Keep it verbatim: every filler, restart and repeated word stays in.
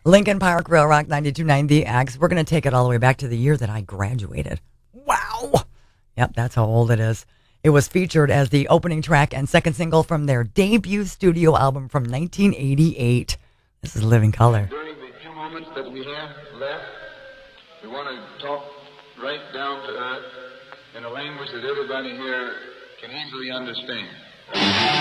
Lincoln Park Rail Rock ninety-two point nine The X. We're going to take it all the way back to the year that I graduated. Wow. Yep, that's how old it is. It was featured as the opening track and second single from their debut studio album from nineteen eighty-eight. This is Living Color. During the few moments that we have left, we want to talk right down to earth in a language that everybody here can easily understand.